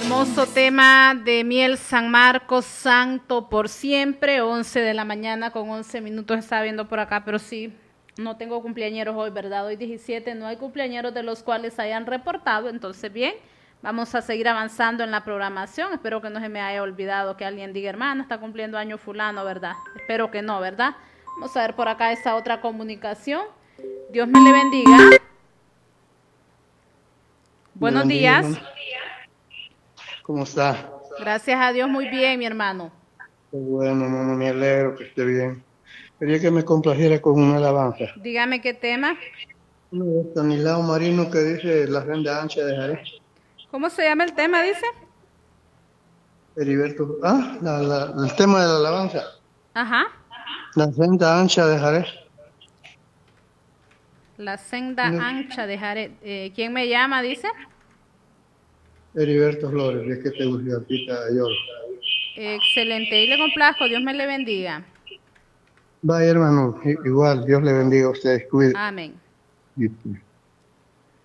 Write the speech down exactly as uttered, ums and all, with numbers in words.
Hermoso tema de Miel San Marcos, santo por siempre, once de la mañana con once minutos estaba viendo por acá, pero sí, no tengo cumpleañeros hoy, ¿verdad? Hoy diecisiete, no hay cumpleañeros de los cuales hayan reportado, entonces bien, vamos a seguir avanzando en la programación, espero que no se me haya olvidado que alguien diga, hermana, está cumpliendo año fulano, ¿verdad? Espero que no, ¿verdad? Vamos a ver por acá esta otra comunicación, Dios me le bendiga. Buenos bendiga, días. ¿Cómo está? Gracias a Dios, muy bien, mi hermano. Qué bueno, mamá, me alegro que esté bien. Quería que me complaciera con una alabanza. Dígame qué tema. Uno de Estanislao Marino que dice la senda ancha dejaré. ¿Cómo se llama el tema, dice? Heriberto. Ah, la- la- el tema de la alabanza. Ajá. La senda ancha dejaré. La senda No, ancha dejaré. Eh, ¿Quién me llama, dice? Heriberto Flores, es que te gusta, Pita yo. Excelente. Y le complazco. Dios me le bendiga. Vaya, hermano, i- igual, Dios le bendiga a ustedes, cuide. Amén. Y-